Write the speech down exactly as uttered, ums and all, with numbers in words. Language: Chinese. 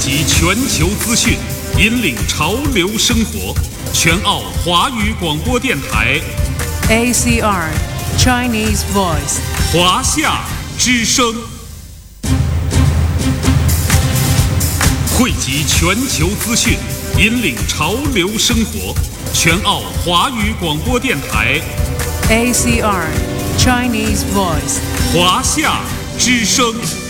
集全球资讯，引领潮流生活。全澳华语广播电台 A C R Chinese Voice 华夏之声，汇集全球资讯，引领潮流生活。全澳华语广播电台 A C R Chinese Voice 华夏之声。